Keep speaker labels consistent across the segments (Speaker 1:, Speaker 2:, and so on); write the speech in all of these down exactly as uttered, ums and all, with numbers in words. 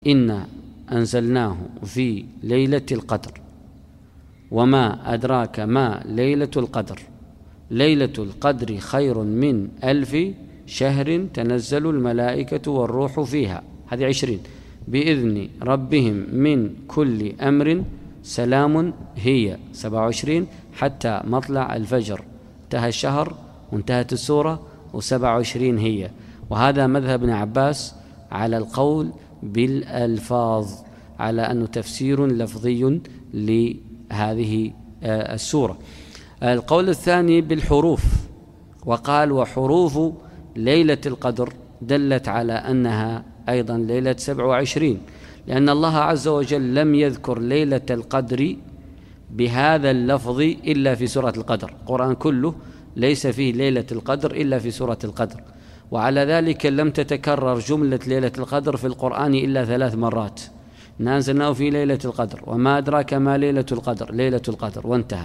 Speaker 1: إنا أنزلناه في ليلة القدر وما أدراك ما ليلة القدر ليلة القدر خير من ألف شهر تنزل الملائكة والروح فيها. هذه عشرين. بإذن ربهم من كل أمر سلام هي. سبعة وعشرين حتى مطلع الفجر. انتهى الشهر وانتهت السورة وسبعة وعشرين هي. وهذا مذهب ابن عباس على القول بالألفاظ، على أنه تفسير لفظي لهذه السورة. القول الثاني بالحروف، وقال وحروف ليلة القدر دلت على أنها أيضا ليلة سبع وعشرين، لأن الله عز وجل لم يذكر ليلة القدر بهذا اللفظ إلا في سورة القدر. القرآن كله ليس فيه ليلة القدر إلا في سورة القدر، وعلى ذلك لم تتكرر جملة ليلة القدر في القرآن إلا ثلاث مرات. نازلناه في ليلة القدر، وما أدراك ما ليلة القدر، ليلة القدر، وانتهى.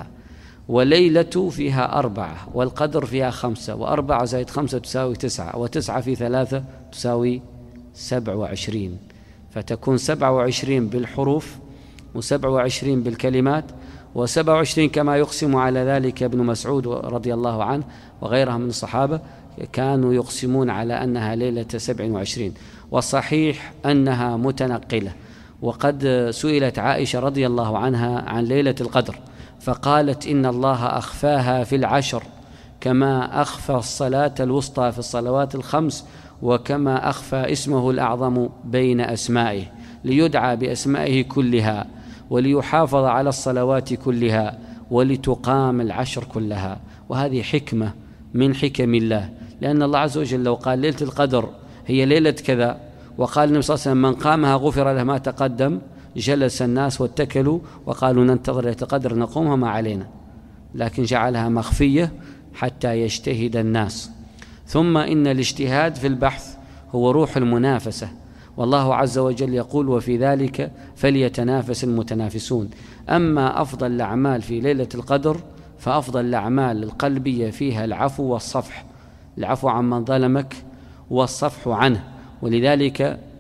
Speaker 1: وليلة فيها أربعة، والقدر فيها خمسة، وأربعة زائد خمسة تساوي تسعة، وتسعة في ثلاثة تساوي سبع وعشرين، فتكون سبع وعشرين بالحروف وسبع وعشرين بالكلمات، وسبع وعشرين كما يقسم على ذلك ابن مسعود رضي الله عنه وغيرها من الصحابة، كانوا يقسمون على أنها ليلة سبع وعشرين. والصحيح أنها متنقلة. وقد سئلت عائشة رضي الله عنها عن ليلة القدر فقالت إن الله أخفاها في العشر كما أخفى الصلاة الوسطى في الصلوات الخمس، وكما أخفى اسمه الأعظم بين أسمائه، ليدعى بأسمائه كلها، وليحافظ على الصلوات كلها، ولتقام العشر كلها. وهذه حكمة من حكم الله، لأن الله عز وجل لو قال ليلة القدر هي ليلة كذا، وقال النبي صلى الله عليه وسلم من قامها غفر له ما تقدم، جلس الناس واتكلوا وقالوا ننتظر ليلة القدر نقومها ما علينا، لكن جعلها مخفية حتى يجتهد الناس. ثم إن الاجتهاد في البحث هو روح المنافسة، والله عز وجل يقول وفي ذلك فليتنافس المتنافسون. أما أفضل الأعمال في ليلة القدر فأفضل الأعمال القلبية فيها العفو والصفح، العفو عمن ظلمك والصفح عنه. ولذلك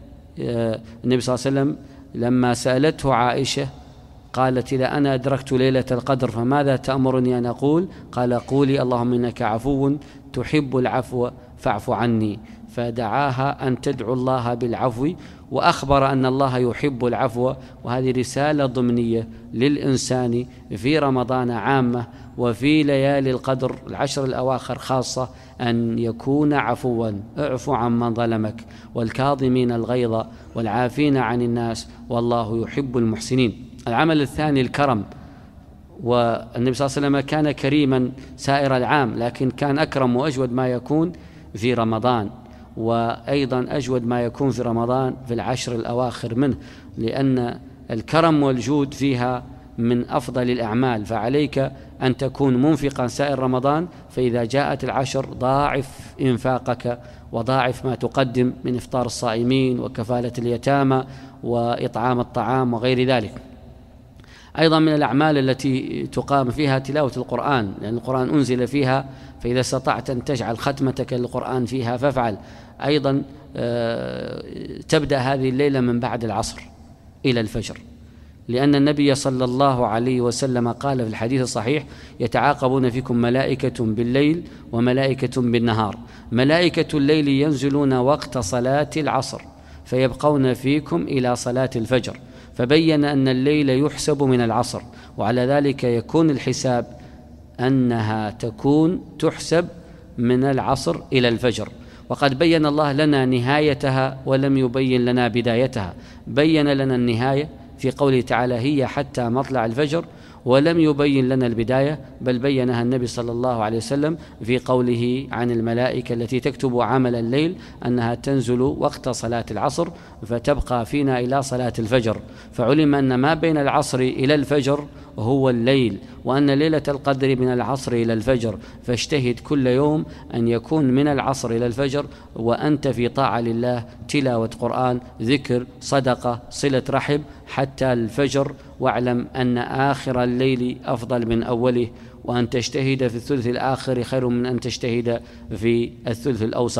Speaker 1: النبي صلى الله عليه وسلم لما سألته عائشة قالت إذا أنا أدركت ليلة القدر فماذا تأمرني أن أقول؟ قال قولي اللهم إنك عفو تحب العفو فاعف عني. فدعاها أن تدعو الله بالعفو، وأخبر أن الله يحب العفو. وهذه رسالة ضمنية للإنسان في رمضان عامة، وفي ليالي القدر العشر الأواخر خاصة، أن يكون عفوا. اعفو عمن ظلمك والكاظمين الغيظ والعافين عن الناس والله يحب المحسنين. العمل الثاني الكرم، والنبي صلى الله عليه وسلم كان كريما سائر العام، لكن كان أكرم وأجود ما يكون في رمضان، وأيضا أجود ما يكون في رمضان في العشر الأواخر منه، لأن الكرم والجود فيها من أفضل الأعمال. فعليك أن تكون منفقا سائر رمضان، فإذا جاءت العشر ضاعف إنفاقك وضاعف ما تقدم من إفطار الصائمين وكفالة اليتامى وإطعام الطعام وغير ذلك. أيضا من الأعمال التي تقام فيها تلاوة القرآن، لأن القرآن أنزل فيها، فإذا استطعت أن تجعل ختمتك للقرآن فيها فافعل. أيضا تبدأ هذه الليلة من بعد العصر إلى الفجر، لأن النبي صلى الله عليه وسلم قال في الحديث الصحيح يتعاقبون فيكم ملائكة بالليل وملائكة بالنهار. ملائكة الليل ينزلون وقت صلاة العصر فيبقون فيكم إلى صلاة الفجر، فبين أن الليل يحسب من العصر، وعلى ذلك يكون الحساب أنها تكون تحسب من العصر إلى الفجر. وقد بين الله لنا نهايتها ولم يبين لنا بدايتها. بين لنا النهاية في قوله تعالى هي حتى مطلع الفجر، ولم يبين لنا البداية، بل بينها النبي صلى الله عليه وسلم في قوله عن الملائكة التي تكتب عمل الليل أنها تنزل وقت صلاة العصر فتبقى فينا إلى صلاة الفجر. فعلم أن ما بين العصر إلى الفجر هو الليل، وأن ليلة القدر من العصر إلى الفجر. فاجتهد كل يوم أن يكون من العصر إلى الفجر وأنت في طاعة لله، تلاوة قرآن، ذكر، صدقة، صلة رحم حتى الفجر. واعلم أن آخر الليل أفضل من أوله، وأن تجتهد في الثلث الآخر خير من أن تجتهد في الثلث الأوسط.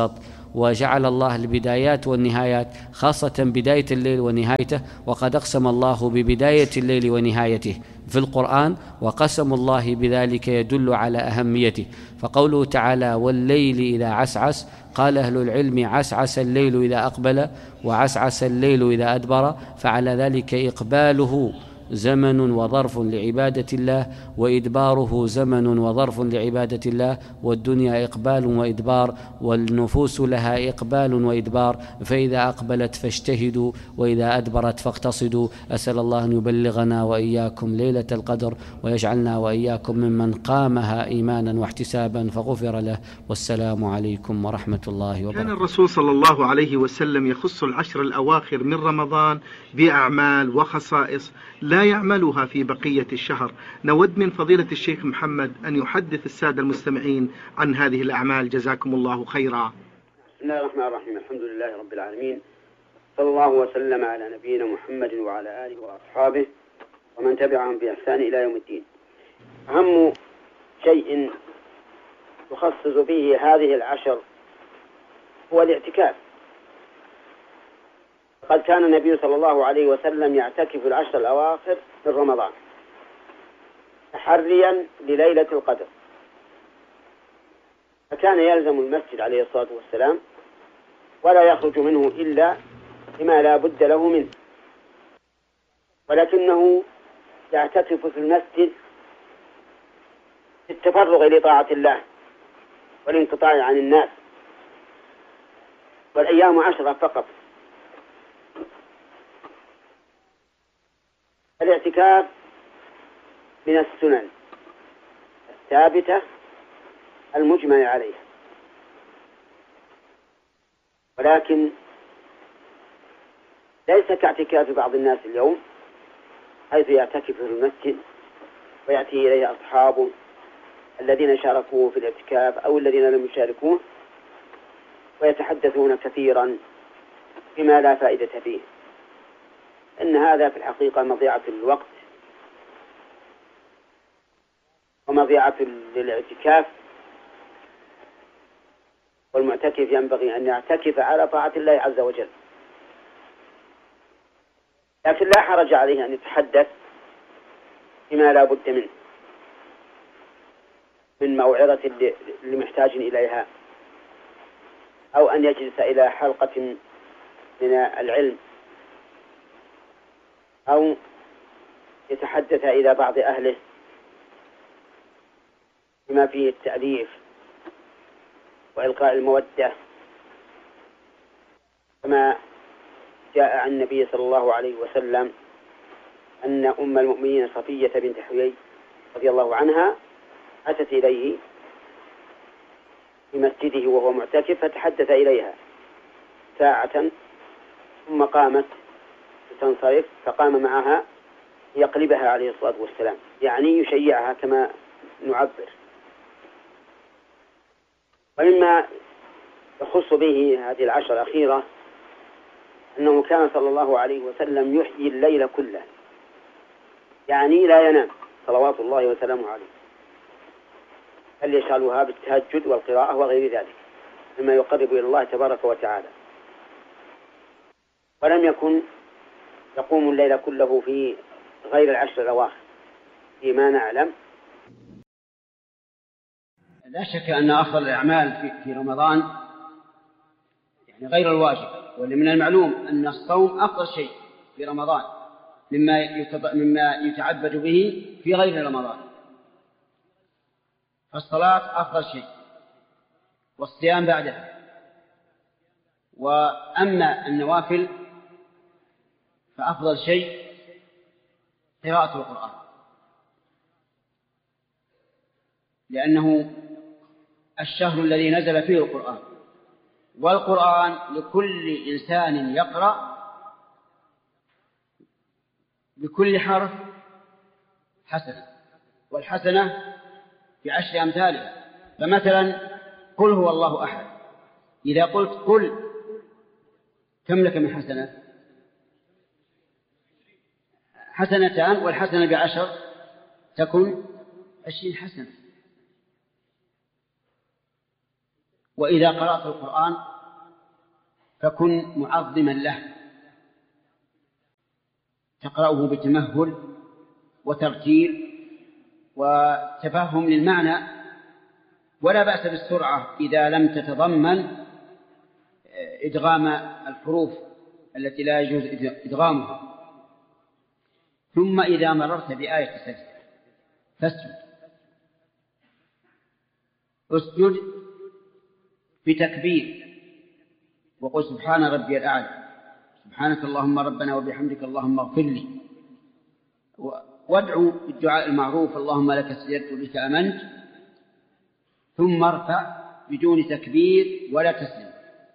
Speaker 1: وجعل الله البدايات والنهايات، خاصة بداية الليل ونهايته، وقد أقسم الله ببداية الليل ونهايته في القرآن، وقسم الله بذلك يدل على أهميته. فقوله تعالى والليل إذا عسعس، قال أهل العلم عسعس الليل إذا أقبل، وعسعس الليل إذا أدبر، فعلى ذلك إقباله زمن وظرف لعبادة الله، وإدباره زمن وظرف لعبادة الله، والدنيا إقبال وإدبار، والنفوس لها إقبال وإدبار، فإذا أقبلت فاجتهدوا، وإذا أدبرت فاقتصدوا. أسأل الله أن يبلغنا وإياكم ليلة القدر، ويجعلنا وإياكم ممن قامها إيمانا واحتسابا فغفر له. والسلام عليكم ورحمة الله وبركاته.
Speaker 2: كان الرسول صلى الله عليه وسلم يخص العشر الأواخر من رمضان بأعمال وخصائص لا يعملها في بقية الشهر. نود من فضيلة الشيخ محمد أن يحدث السادة المستمعين عن هذه الأعمال، جزاكم الله خيرا.
Speaker 3: بسم الله الرحمن الرحيم، الحمد لله رب العالمين، صلى الله وسلم على نبينا محمد وعلى آله وأصحابه ومن تبعهم بإحسان إلى يوم الدين. أهم شيء يخصص به هذه العشر هو الاعتكاف. قد كان النبي صلى الله عليه وسلم يعتكف العشر الأواخر من رمضان تحريا لليلة القدر، فكان يلزم المسجد عليه الصلاة والسلام ولا يخرج منه إلا لما لا بد له منه، ولكنه يعتكف في المسجد في التفرغ لطاعة الله والانقطاع عن الناس، والأيام عشرة فقط. الاعتكاف من السنن الثابتة المجمع عليها، ولكن ليس كاعتكاف بعض الناس اليوم، حيث يعتكف في المسجد ويأتي إليه أصحابه الذين شاركوه في الاعتكاف أو الذين لم يشاركوه، ويتحدثون كثيرا بما لا فائدة فيه. إن هذا في الحقيقة مضيعة للوقت ومضيعة للاعتكاف، والمعتكف ينبغي أن يعتكف على طاعة الله عز وجل، لكن لا حرج عليه أن يتحدث بما لا بد منه من موعظة اللي محتاج إليها، أو أن يجلس إلى حلقة من العلم، أو يتحدث إلى بعض أهله بما فيه التأليف وإلقاء المودة، كما جاء عن النبي صلى الله عليه وسلم أن أم المؤمنين صفية بنت حيي رضي الله عنها أتت إليه في مسجده وهو معتكف، فتحدث إليها ساعة ثم قامت تنصرف، فقام معها يقلبها عليه الصلاة والسلام، يعني يشيعها كما نعبر. ومما يخص به هذه العشر الأخيرة أنه كان صلى الله عليه وسلم يحيي الليل كله، يعني لا ينام صلوات الله وسلامه عليه، بل يشغلها بالتهجد والقراءة وغير ذلك مما يقرب إلى الله تبارك وتعالى. ولم يكن يقوم الليل كله في غير العشر الأواخر فيما نعلم.
Speaker 4: لا شك أن أفضل الأعمال في, في رمضان يعني غير الواجب، واللي من المعلوم أن الصوم أفضل شيء في رمضان مما مما يتعبد به في غير رمضان. فالصلاة أفضل شيء والصيام بعدها، وأما النوافل فأفضل شيء قراءة القرآن، لأنه الشهر الذي نزل فيه القرآن، والقرآن لكل إنسان يقرأ بكل حرف حسنة، والحسنة بعشر أمثالها. فمثلا قل هو الله أحد، إذا قلت قل كم لك من حسنة؟ حسنتان، والحسنة بعشر تكون عشرين حسنة. وإذا قرأت القرآن فكن معظما له، تقرأه بتمهل وترتيل وتفهم للمعنى، ولا بأس بالسرعة إذا لم تتضمن إدغام الحروف التي لا يجوز إدغامها. ثم إذا مررت بآية السجدة فاسجد، اسجد بتكبير وقل سبحان ربي الأعلى، سبحانك اللهم ربنا وبحمدك اللهم اغفر لي، وادعو بالدعاء المعروف اللهم لك سجدت بك آمنت، ثم ارفع بدون تكبير ولا تسلم،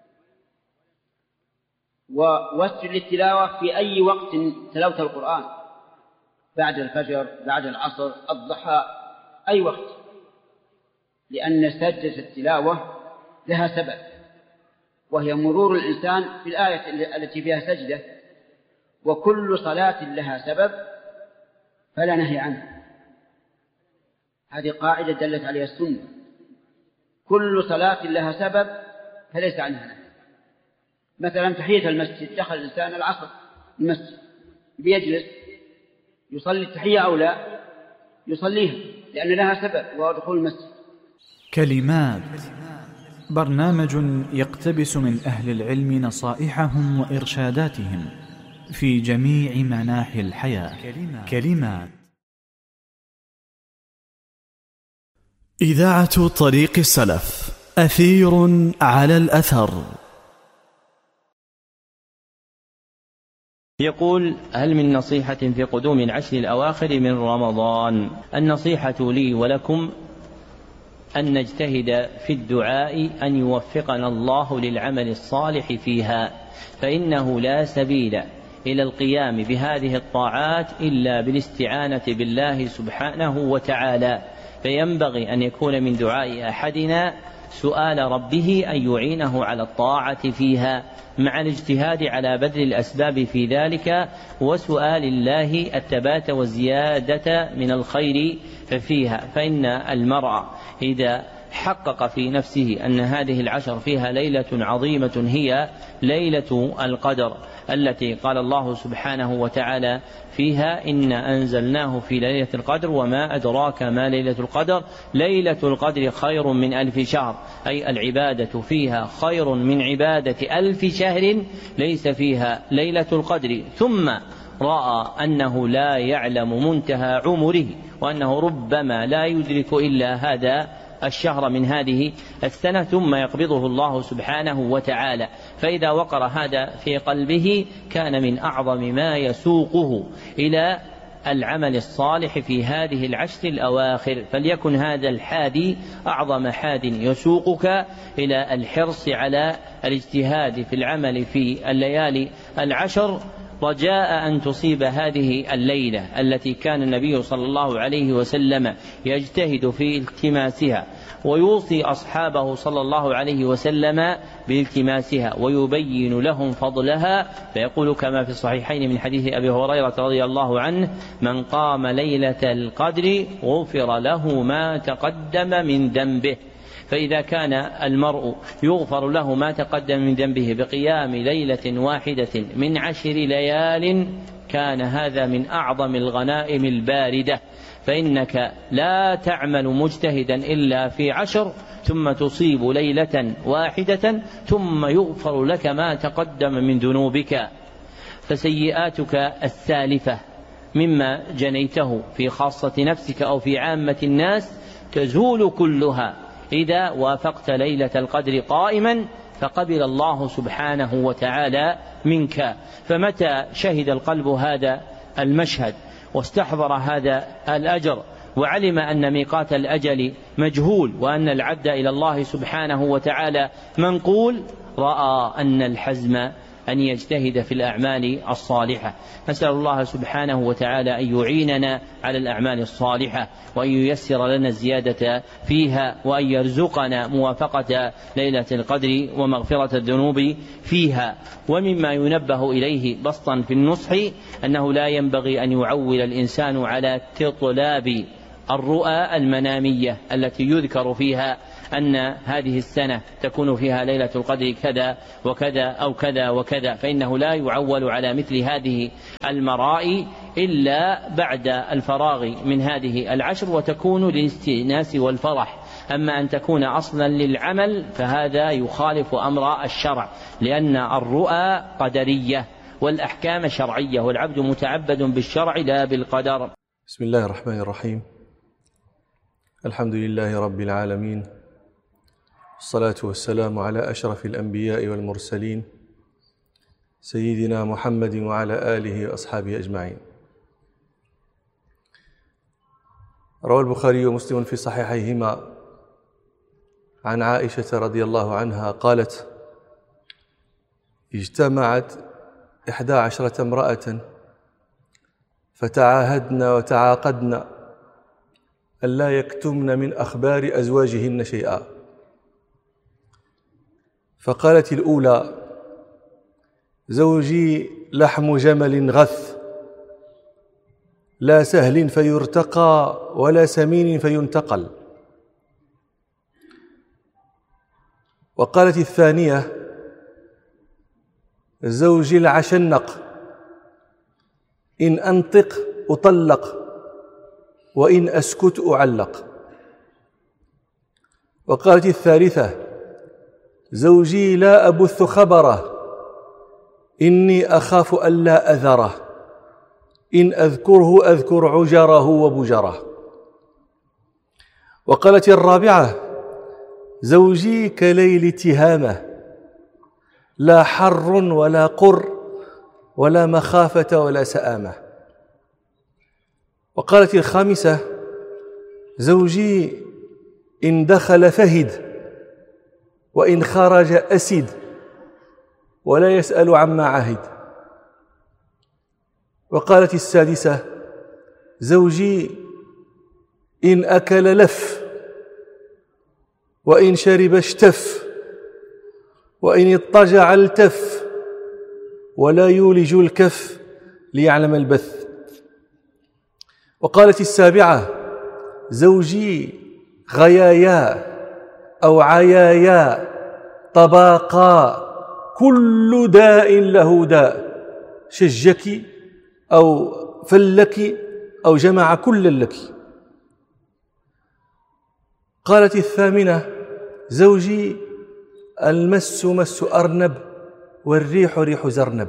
Speaker 4: واسجد للتلاوة في أي وقت تلوت القرآن، بعد الفجر، بعد العصر، الضحى، أي وقت، لأن سجدة التلاوة لها سبب، وهي مرور الإنسان في الآية التي فيها سجدة، وكل صلاة لها سبب فلا نهي عنها. هذه قاعدة دلت عليها السنة، كل صلاة لها سبب فليس عنها نهي. مثلا تحية المسجد، دخل الإنسان العصر المسجد بيجلس يصلي التحية أو لا يصليها، لأن لها سبب وهو دخول المسجد.
Speaker 5: كلمات، برنامج يقتبس من أهل العلم نصائحهم وإرشاداتهم في جميع مناحي الحياة. كلمات. إذاعة طريق السلف، أثير على الأثر.
Speaker 6: يقول: هل من نصيحة في قدوم العشر الأواخر من رمضان؟ النصيحة لي ولكم أن نجتهد في الدعاء أن يوفقنا الله للعمل الصالح فيها، فإنه لا سبيل إلى القيام بهذه الطاعات إلا بالاستعانة بالله سبحانه وتعالى، فينبغي أن يكون من دعاء أحدنا سؤال ربه أن يعينه على الطاعة فيها، مع الاجتهاد على بذل الأسباب في ذلك، وسؤال الله الثبات والزيادة من الخير فيها. فإن المرء إذا حقق في نفسه أن هذه العشر فيها ليلة عظيمة هي ليلة القدر، التي قال الله سبحانه وتعالى فيها: إن أنزلناه في ليلة القدر وما أدراك ما ليلة القدر، ليلة القدر خير من ألف شهر، أي العبادة فيها خير من عبادة ألف شهر ليس فيها ليلة القدر. ثم رأى أنه لا يعلم منتهى عمره، وأنه ربما لا يدرك إلا هذا الشهر من هذه السنة، ثم يقبضه الله سبحانه وتعالى. فإذا وقر هذا في قلبه كان من أعظم ما يسوقه إلى العمل الصالح في هذه العشر الأواخر، فليكن هذا الحادي أعظم حاد يسوقك إلى الحرص على الاجتهاد في العمل في الليالي العشر، رجاء أن تصيب هذه الليلة التي كان النبي صلى الله عليه وسلم يجتهد في التماسها، ويوصي أصحابه صلى الله عليه وسلم بالتماسها، ويبين لهم فضلها، فيقول كما في الصحيحين من حديث أبي هريرة رضي الله عنه: من قام ليلة القدر غفر له ما تقدم من ذنبه. فإذا كان المرء يغفر له ما تقدم من ذنبه بقيام ليلة واحدة من عشر ليال، كان هذا من أعظم الغنائم الباردة، فإنك لا تعمل مجتهدا إلا في عشر ثم تصيب ليلة واحدة ثم يغفر لك ما تقدم من ذنوبك، فسيئاتك السالفة مما جنيته في خاصة نفسك أو في عامة الناس تزول كلها إذا وافقت ليلة القدر قائما، فقبل الله سبحانه وتعالى منك. فمتى شهد القلب هذا المشهد واستحضر هذا الأجر وعلم أن ميقات الأجل مجهول وأن العبد إلى الله سبحانه وتعالى منقول، رأى أن الحزم أن يجتهد في الأعمال الصالحة. نسأل الله سبحانه وتعالى أن يعيننا على الأعمال الصالحة، وأن ييسر لنا الزيادة فيها، وأن يرزقنا موافقة ليلة القدر ومغفرة الذنوب فيها. ومما ينبه إليه بسطا في النصح أنه لا ينبغي أن يعول الإنسان على تطلاب الرؤى المنامية التي يذكر فيها أن هذه السنة تكون فيها ليلة القدر كذا وكذا أو كذا وكذا، فإنه لا يعول على مثل هذه المرائي إلا بعد الفراغ من هذه العشر، وتكون للاستئناس والفرح. أما أن تكون أصلا للعمل فهذا يخالف أمر الشرع، لأن الرؤى قدرية والأحكام شرعية، والعبد متعبد بالشرع لا بالقدر.
Speaker 7: بسم الله الرحمن الرحيم. الحمد لله رب العالمين، والصلاة والسلام على أشرف الأنبياء والمرسلين سيدنا محمد وعلى آله وأصحابه أجمعين. روى البخاري ومسلم في صحيحيهما عن عائشة رضي الله عنها قالت: اجتمعت إحدى عشرة امرأة فتعاهدن وتعاقدن ألا يكتمن من أخبار أزواجهن شيئا. فقالت الأولى: زوجي لحم جمل غث، لا سهل فيرتقى ولا سمين فينتقل. وقالت الثانية: زوجي العشنق، إن أنطق أطلق وإن أسكت أعلق. وقالت الثالثة: زوجي لا أبث خبره، إني أخاف ألا أذره، إن أذكره أذكر عجره وبجره. وقالت الرابعة: زوجي كليل تهامة، لا حر ولا قر ولا مخافة ولا سآمة. وقالت الخامسة: زوجي إن دخل فهد وإن خرج أسد ولا يسأل عما عهد. وقالت السادسة: زوجي إن أكل لف وإن شرب اشتف وإن اضطجع التف ولا يولج الكف ليعلم البث. وقالت السابعة: زوجي غيايا أو عيايا طباقا، كل داء له داء، شجك أو فلك أو جمع كل لك. قالت الثامنة: زوجي المس مس أرنب والريح ريح زرنب.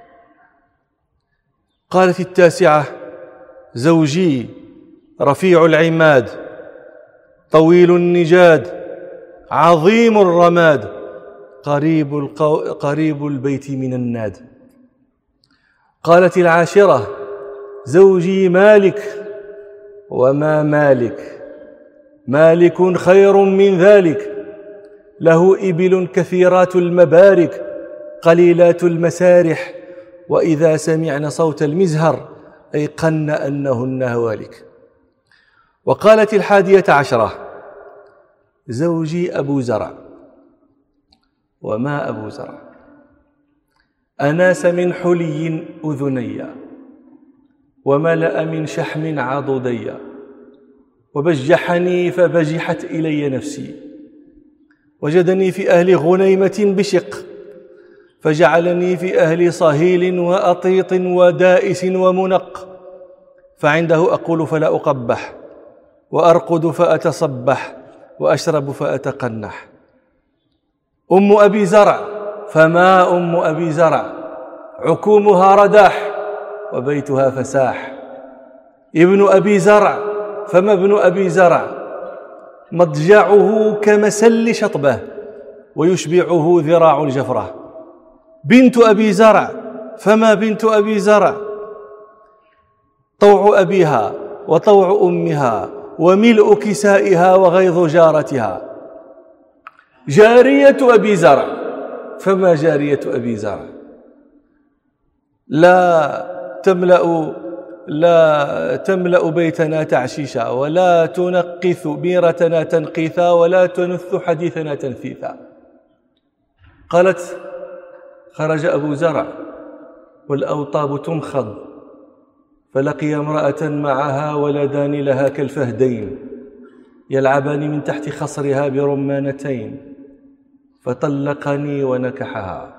Speaker 7: قالت التاسعة: زوجي رفيع العماد، طويل النجاد، عظيم الرماد، قريب, القو... قريب البيت من الناد. قالت العاشرة: زوجي مالك وما مالك، مالك خير من ذلك، له إبل كثيرات المبارك قليلات المسارح، وإذا سمعن صوت المزهر أيقن أنهن هوالك. وقالت الحادية عشرة: زوجي أبو زرع، وما أبو زرع، أناس من حلي أذني وملأ من شحم عضدي، وبجحني فبجحت إلي نفسي، وجدني في أهل غنيمة بشق، فجعلني في أهل صهيل وأطيط ودائس ومنق، فعنده أقول فلا أقبح، وأرقد فأتصبح، وأشرب فأتقنح. أم أبي زرع، فما أم أبي زرع، عكومها رداح وبيتها فساح. ابن أبي زرع، فما ابن أبي زرع، مضجعه كمسل شطبه ويشبعه ذراع الجفرة. بنت أبي زرع، فما بنت أبي زرع، طوع أبيها وطوع أمها وملء كسائها وغيظ جارتها. جارية أبي زرع، فما جارية أبي زرع، لا تملأ لا تملأ بيتنا تعشيشا، ولا تنقث بيرتنا تنقيثا، ولا تنث حديثنا تنثيثا. قالت: خرج أبو زرع والأوطاب تنخض، فلقي امرأة معها ولدان لها كالفهدين، يلعبان من تحت خصرها برمانتين، فطلقني ونكحها.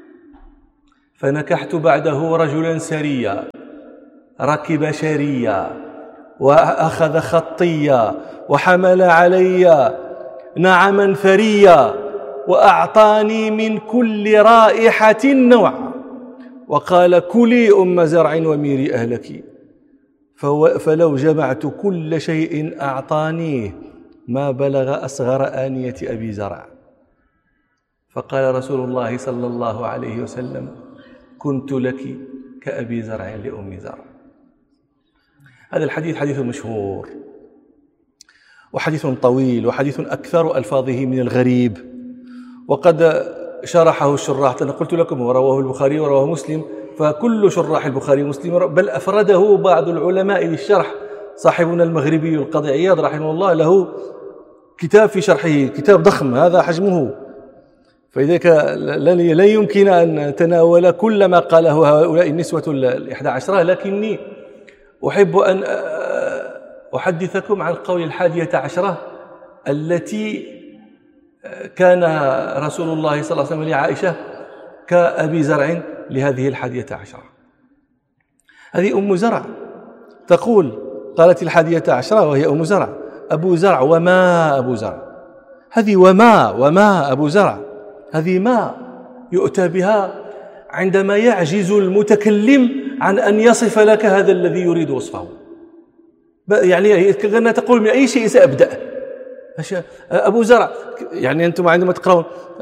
Speaker 7: فنكحت بعده رجلا سريا ركب شريا وأخذ خطيا وحمل علي نعما ثريا وأعطاني من كل رائحة نوع، وقال كلي أم زرع وميري أهلك، فلو جمعت كل شيء أعطانيه ما بلغ أصغر آنية أبي زرع. فقال رسول الله صلى الله عليه وسلم كنت لك كأبي زرع لأم زرع. هذا الحديث حديث مشهور وحديث طويل وحديث أكثر ألفاظه من الغريب، وقد شرحه الشراح. أنا قلت لكم ورواه البخاري ورواه مسلم، فكل شراح البخاري ومسلم، بل أفرده بعض العلماء للشرح. صاحبنا المغربي القاضي عياض رحمه الله له كتاب في شرحه، كتاب ضخم هذا حجمه، فلذلك لا يمكن أن نتناول كل ما قاله هؤلاء النسوة الإحدى عشرة، لكني أحب أن أحدثكم عن قول الحادية عشرة التي كان رسول الله صلى الله عليه وسلم لعائشة كأبي زرع لهذه الحادية عشرة. هذه أم زرع تقول، قالت الحادية عشرة وهي أم زرع: أبو زرع وما أبو زرع. هذه وما وما أبو زرع، هذه ما يؤتى بها عندما يعجز المتكلم عن أن يصف لك هذا الذي يريد وصفه. يعني كأنها تقول من أي شيء سأبدأ. أبو زرع، يعني أنتم عندما تقرأون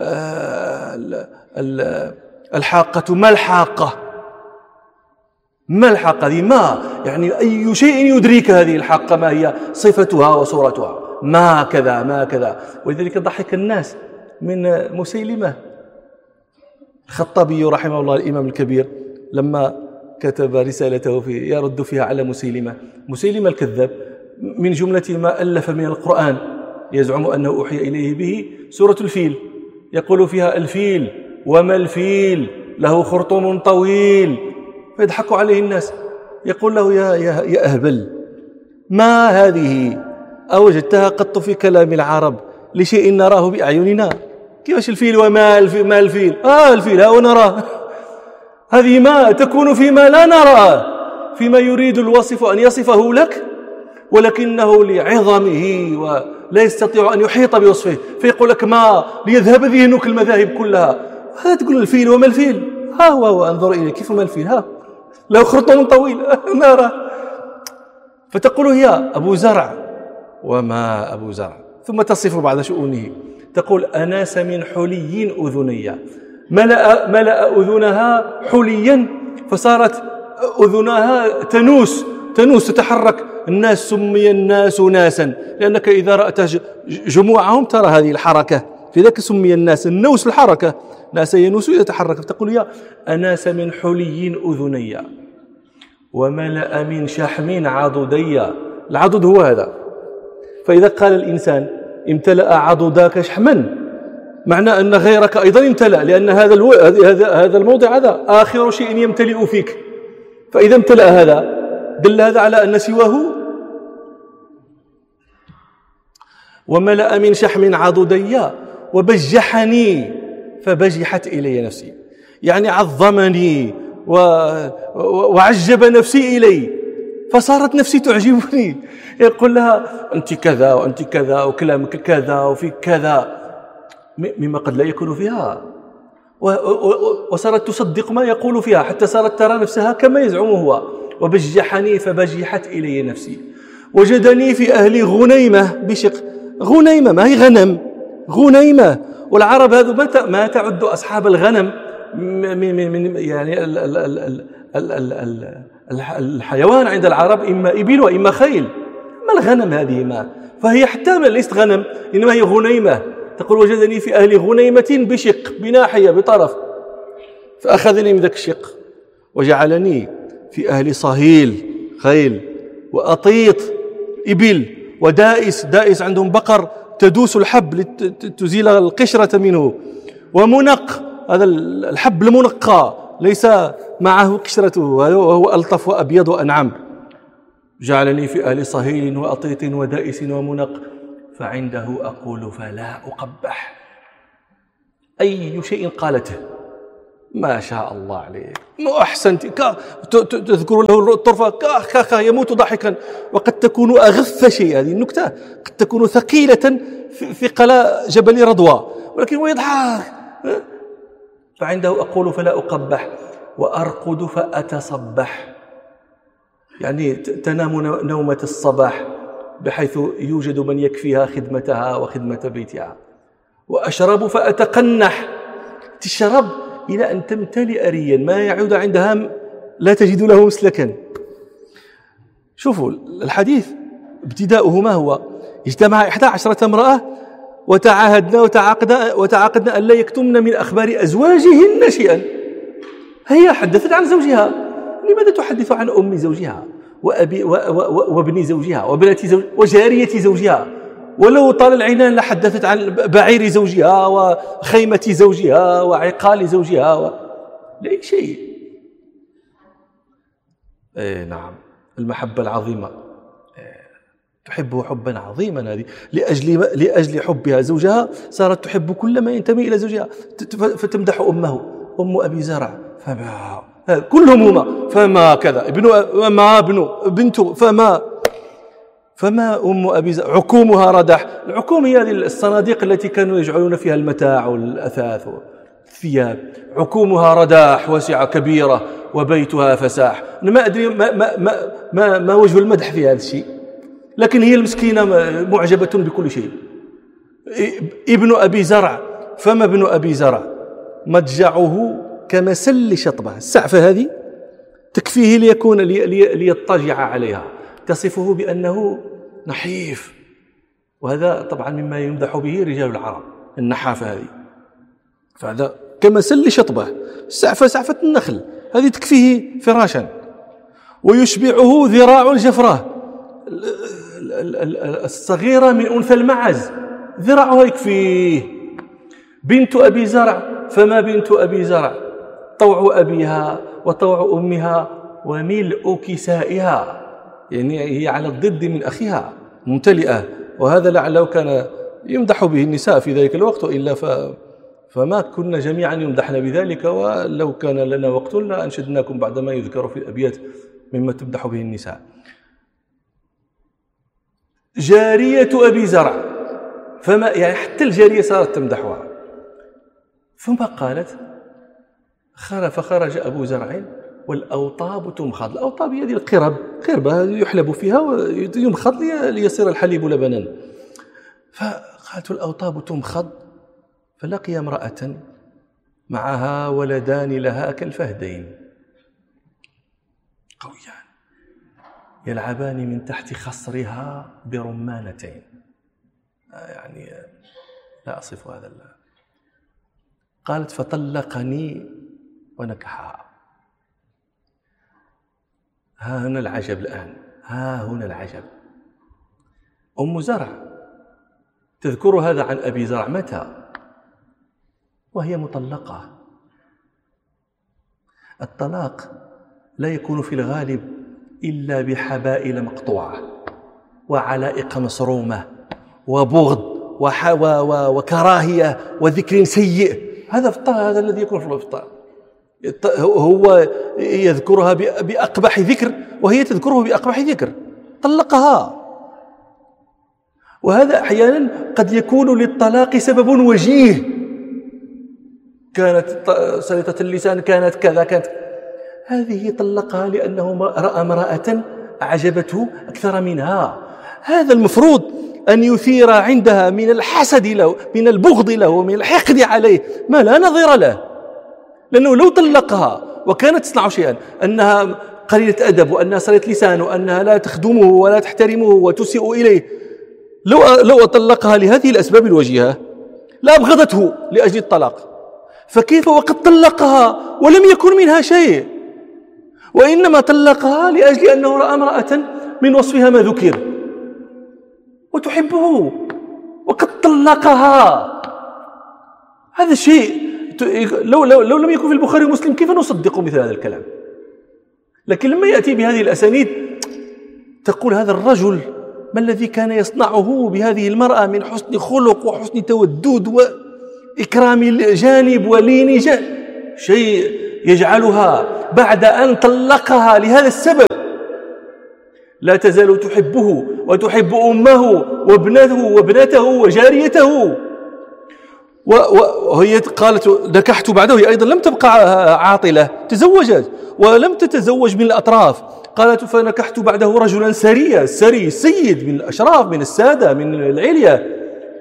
Speaker 7: الحاقة ما الحاقة، ما الحاقة هذه ما، يعني أي شيء يدريك هذه الحاقة ما هي صفتها وصورتها، ما كذا ما كذا. ولذلك ضحك الناس من مسيلمة. الخطابي رحمه الله الإمام الكبير لما كتب رسالته في يرد فيها على مسيلمة مسيلمة الكذاب، من جملة ما ألف من القرآن يزعم أنه أوحي إليه به سورة الفيل، يقول فيها الفيل وما الفيل له خرطوم طويل، فيضحك عليه الناس. يقول له يا, يا, يا أهبل، ما هذه أوجدتها قط في كلام العرب لشيء نراه بأعيننا؟ كيفاش الفيل وما الفيل؟ ما الفيل؟ آه الفيل ها ونراه. هذه ما تكون فيما لا نراه، فيما يريد الوصف أن يصفه لك ولكنه لعظمه ولا يستطيع أن يحيط بوصفه، فيقول لك ما ليذهب ذهنك المذاهب كلها. هذا تقول الفيل وما الفيل؟ ها هو, هو أنظر إليه كيف ما الفيل، ها له خرطوم طويل نرى. فتقول هي أبو زرع وما أبو زرع، ثم تصف بعض شؤونه، تقول أناس من حلي أذني، ملأ, ملأ أذنها حليا فصارت أذنها تنوس تنوس تتحرك. الناس سمي الناس ناسا لأنك إذا رأت جموعهم ترى هذه الحركة، في ذلك سمي الناس، النوس الحركة، ناس ينوس يتحرك. فتقول يا أناس من حلي أذني وملأ من شحم عضدي. العضد هو هذا، فإذا قال الإنسان امتلأ عضداك شحما معنى أن غيرك أيضا امتلأ، لأن هذا الو... هذا هذا الموضع هذا آخر شيء يمتلئ فيك، فإذا امتلأ هذا دل هذا على أن سواه. وملأ من شحم عضدي وبجحني فبجحت إلي نفسي، يعني عظمني و... وعجب نفسي إلي، فصارت نفسي تعجبني. يقول لها أنت كذا وأنت كذا وكلامك كذا وفي كذا مما قد لا يكون فيها، وصارت تصدق ما يقول فيها حتى صارت ترى نفسها كما يزعم هو. وبجحني فبجحت إلي نفسي. وجدني في أهل غنيمة بشق. غنيمة ما هي غنم، غنيمة. والعرب هذو ما تعد أصحاب الغنم من من يعني ال ال ال ال ال ال الحيوان عند العرب إما إبل وإما خيل. ما الغنم هذه؟ ما فهي حتى ليست غنم، إنما هي غنيمة. تقول وجدني في أهل غنيمة بشق، بناحية بطرف، فأخذني من ذاك الشق وجعلني في أهل صهيل خيل وأطيط إبل ودائس، دائس عندهم بقر تدوس الحب لتزيل القشرة منه، ومنق، هذا الحب المنقى ليس معه قشرته وهو ألطف وأبيض وأنعم. جعلني في أهل صهيل وأطيط ودائس ومنق فعنده أقول فلا أقبح. أي شيء قالته ما شاء الله عليك، ما أحسنت، تذكر له الطرفة كا كا يموت ضحكا. وقد تكون أغث شيء، هذه النكتة قد تكون ثقيلة في قلاء جبل رضوى، ولكن هو يضحك. فعنده أقول فلا أقبح وأرقد فأتصبح، يعني تنام نومة الصباح بحيث يوجد من يكفيها خدمتها وخدمة بيتها. وأشرب فأتقنح، تشرب إلى أن تمتلئ ريا ما يعود عندها لا تجد له مسلكا. شوفوا الحديث ابتداؤه ما هو؟ اجتمع إحدى عشرة امرأة وتعاهدنا وتعاقدنا, وتعاقدنا أن لا يكتمن من أخبار أزواجهن شيئا. هي حدثت عن زوجها، لماذا تحدث عن أم زوجها وأبي وابن زوجها وبنت زوج وجارية زوجها؟ ولو طال العنان لحدثت عن بعير زوجها وخيمة زوجها وعقال زوجها و... لا شيء. إيه نعم، المحبة العظيمة تحبه حبا عظيما، هذه لأجل لأجل حبها زوجها صارت تحب كل ما ينتمي إلى زوجها، فتمدح أمه، أم أبي زرع فما كلهم هما فما كذا، ابن ما ابن بنته فما فما أم أبي زرع عكومها ردح. العكوم هي هذه الصناديق التي كانوا يجعلون فيها المتاع والأثاث والثياب. عكومها رداح واسعة كبيرة وبيتها فساح. أنا ما أدري ما, ما, ما, ما, ما وجه المدح في هذا الشيء، لكن هي المسكينة معجبة بكل شيء. ابن أبي زرع فما ابن أبي زرع مضجعه كمسل شطبة. السعفة هذه تكفيه ليكون لي ليضطجع عليها، تصفه بأنه نحيف، وهذا طبعا مما يمدح به رجال العرب النحافة هذه. فهذا كمسل شطبة، السعفة سعفة النخل هذه تكفيه فراشا. ويشبعه ذراع الجفرة الصغيرة من أنثى المعز، ذراعها يكفيه. بنت أبي زرع فما بنت أبي زرع طوع أبيها وطوع أمها وملء كسائها، يعني هي على الضد من أخيها ممتلئة. وهذا لعله كان يمدح به النساء في ذلك الوقت، وإلا ف... فما كنا جميعا يمدحنا بذلك. ولو كان لنا وقت لأنشدناكم بعد ما يذكر في الأبيات مما تمدح به النساء. جارية أبي زرع فما، يعني حتى الجارية صارت تمدحها. ثم قالت فخرج أبو زرع والأوطاب تمخض. الأوطاب هذه القرب، قربة يحلب فيها ويمخض ليصير الحليب لبنا. فقالت الأوطاب تمخض، فلقي امرأة معها ولدان لها كالفهدين قويان يلعبان من تحت خصرها برمانتين. يعني لا أصف هذا الله. قالت فطلقني ونكحها. ها هنا العجب الآن، ها هنا العجب. أم زرع تذكر هذا عن أبي زرع متى؟ وهي مطلقة. الطلاق لا يكون في الغالب إلا بحبائل مقطوعة وعلائق مسرومة وبغض وكراهية وذكر سيء. هذا في الطلاق، هذا الذي يكون في الطلاق. هو يذكرها بأقبح ذكر وهي تذكره بأقبح ذكر، طلقها. وهذا أحيانا قد يكون للطلاق سبب وجيه، كانت سلطة اللسان، كانت كذا، كانت هذه طلقها لأنه رأى امرأة أعجبته أكثر منها. هذا المفروض أن يثير عندها من الحسد له، من البغض له، ومن الحقد عليه ما لا نظير له. لأنه لو طلقها وكانت تصنع شيئا، أنها قليلة أدب، وأنها صلت لسان، وأنها لا تخدمه ولا تحترمه وتسيء إليه، لو لو طلقها لهذه الأسباب الوجيهة لأبغضته لأجل الطلاق. فكيف وقد طلقها ولم يكن منها شيء، وإنما طلقها لأجل أنه رأى امرأة من وصفها ما ذكر وتحبه وقد طلقها. هذا الشيء لو, لو, لو لم يكن في البخاري ومسلم كيف نصدق مثل هذا الكلام؟ لكن لما يأتي بهذه الأسانيد تقول هذا الرجل ما الذي كان يصنعه بهذه المرأة من حسن خلق وحسن تودد وإكرام جانب ولين جانب، شيء يجعلها بعد أن طلقها لهذا السبب لا تزال تحبه وتحب أمه وابنته وابنته وجاريته. وهي قالت نكحت بعده، هي أيضا لم تبقى عاطلة، تزوجت ولم تتزوج من الأطراف. قالت فنكحت بعده رجلا سريا، سري سيد من الأشراف من السادة من العليا.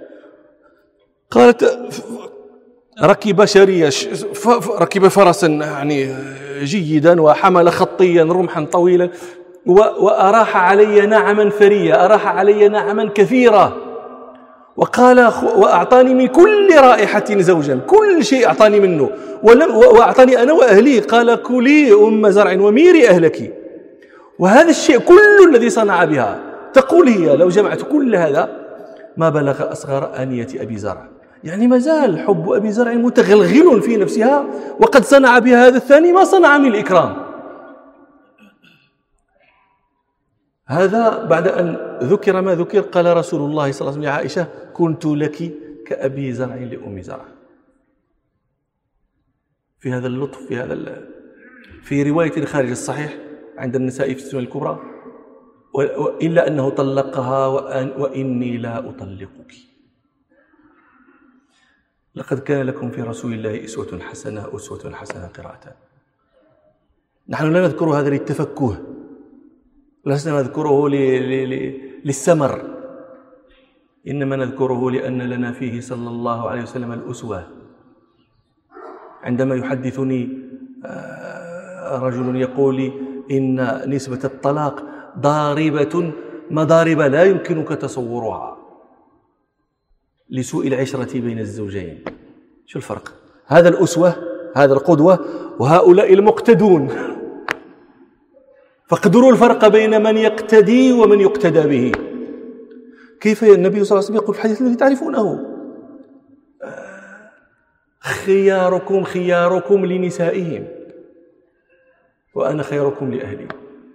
Speaker 7: قالت ركب شريا، ركب فرسا يعني جيدا، وحمل خطيا رمحا طويلا، وأراح علي نعما فريا، أراح علي نعما كثيرا، وقال وأعطاني من كل رائحة زوجا، كل شيء أعطاني منه، وأعطاني أنا وأهلي، قال كلي أم زرع وميري أهلك. وهذا الشيء كل الذي صنع بها، تقول هي لو جمعت كل هذا ما بلغ أصغر آنية أبي زرع. يعني ما زال حب أبي زرع متغلغل في نفسها، وقد صنع بها هذا الثاني ما صنع من الإكرام. هذا بعد أن ذكر ما ذكر قال رسول الله صلى الله عليه وسلم لعائشة كنت لك كأبي زرع لأم زرع. في هذا اللطف، في هذا في رواية خارج الصحيح عند النسائي في السنن الكبرى، إلا أنه طلقها وإني لا أطلقك. لقد كان لكم في رسول الله أسوة حسنة، أسوة حسنة قراءة. نحن لا نذكر هذا للتفكه، لسنا نذكره للسمر، إنما نذكره لأن لنا فيه صلى الله عليه وسلم الأسوة. عندما يحدثني رجل يقول لي إن نسبة الطلاق ضاربة مضارب لا يمكنك تصورها لسوء العشرة بين الزوجين. شو الفرق؟ هذا الأسوة، هذا القدوة، وهؤلاء المقتدون. فاقدروا الفرق بين من يقتدي ومن يقتدى به. كيف النبي صلى الله عليه وسلم يقول في الحديث الذي تعرفونه خياركم خياركم لنسائهم وأنا خيركم لأهلي.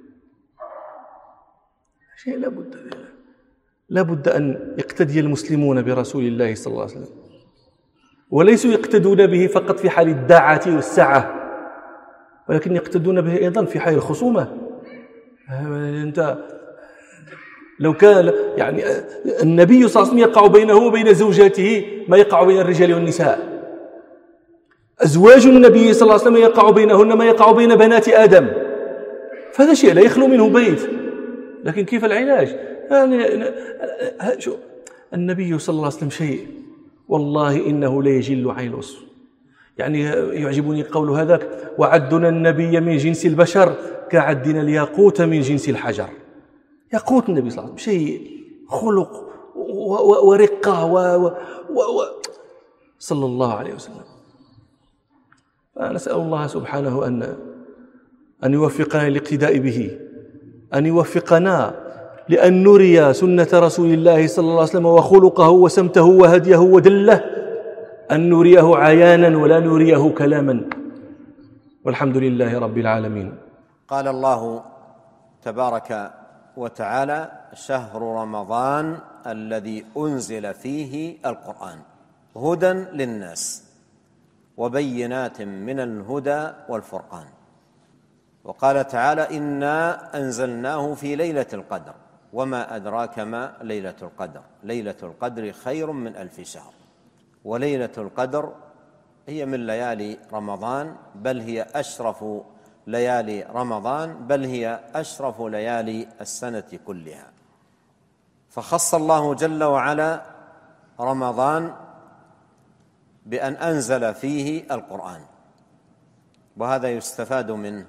Speaker 7: شيء لابد لابد أن يقتدي المسلمون برسول الله صلى الله عليه وسلم، وليسوا يقتدون به فقط في حال الدعة والسعة، ولكن يقتدون به أيضا في حال الخصومة. أنت لو كان يعني النبي صلى الله عليه وسلم يقع بينه وبين زوجاته ما يقع بين الرجال والنساء، أزواج النبي صلى الله عليه وسلم يقع بينهن ما يقع بين بنات آدم، فهذا شيء لا يخلو منه بيت. لكن كيف العلاج؟ يعني شو النبي صلى الله عليه وسلم شيء والله إنه لا يجل عين الوصف. يعني يعجبني قول هذاك وعدنا النبي من جنس البشر كعدنا الياقوت من جنس الحجر. ياقوت النبي صلى الله عليه وسلم شيء خلق ورقة و و و صلى الله عليه وسلم. فنسأل الله سبحانه أن أن يوفقنا للاقتداء به، أن يوفقنا لأن نري سنة رسول الله صلى الله عليه وسلم وخلقه وسمته وهديه ودله، أن نريه عيانا ولا نريه كلاما، والحمد لله رب العالمين.
Speaker 8: قال الله تبارك وتعالى شهر رمضان الذي أنزل فيه القرآن هدى للناس وبينات من الهدى والفرقان. وقال تعالى إنا أنزلناه في ليلة القدر وما أدراك ما ليلة القدر ليلة القدر خير من ألف شهر. وليلة القدر هي من ليالي رمضان، بل هي أشرف ليالي رمضان، بل هي أشرف ليالي السنة كلها. فخص الله جل وعلا رمضان بأن أنزل فيه القرآن، وهذا يستفاد منه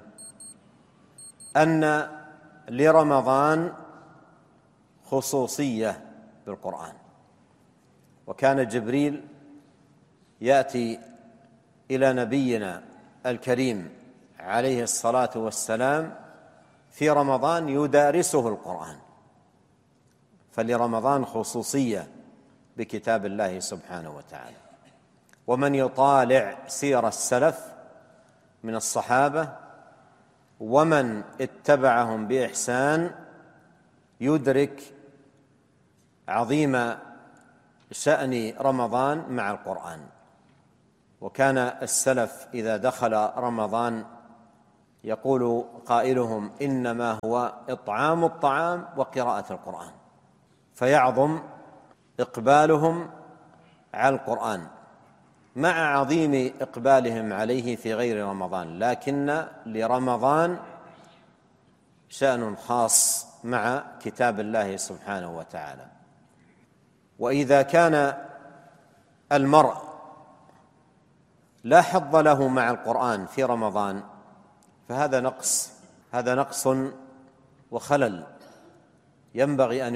Speaker 8: أن لرمضان خصوصية بالقرآن. وكان جبريل يأتي إلى نبينا الكريم عليه الصلاة والسلام في رمضان يدارسه القرآن، فلرمضان خصوصية بكتاب الله سبحانه وتعالى. ومن يطالع سير السلف من الصحابة ومن اتبعهم بإحسان يدرك عظيم شأن رمضان مع القرآن. وكان السلف إذا دخل رمضان يقول قائلهم: إنما هو إطعام الطعام وقراءة القرآن، فيعظم إقبالهم على القرآن مع عظيم إقبالهم عليه في غير رمضان، لكن لرمضان شأن خاص مع كتاب الله سبحانه وتعالى. وإذا كان المرء لا حظ له مع القرآن في رمضان فهذا نقص، هذا نقص وخلل ينبغي أن